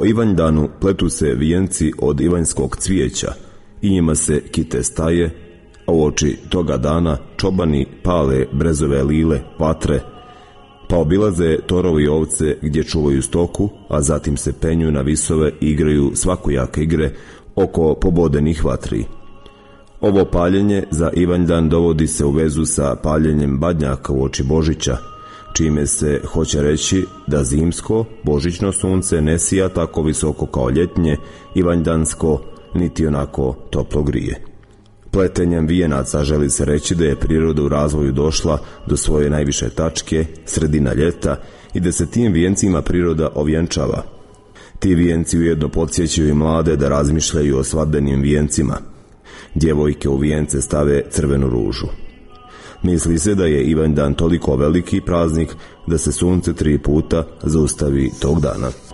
Ivanjdanu pletu se vijenci od ivanjskog cvijeća i njima se kite staje, a uoči toga dana čobani pale brezove lile, vatre, pa obilaze torovi ovce gdje čuvaju stoku, a zatim se penju na visove i igraju svakojake igre oko pobodenih vatri. Ovo paljenje za Ivanjdan dovodi se u vezu sa paljenjem badnjaka uoči Božića, čime se hoće reći da zimsko, božićno sunce ne sija tako visoko kao ljetnje, ivanjdansko, niti onako toplo grije. Pletenjem vijenaca želi se reći da je priroda u razvoju došla do svoje najviše tačke, sredina ljeta, i da se tim vijencima priroda ovjenčava. Ti vijenci ujedno podsjećaju i mlade da razmišljaju o svadbenim vijencima. Djevojke u vijence stave crvenu ružu. Misli se da je Ivanjdan toliko veliki praznik da se sunce 3 puta zaustavi tog dana.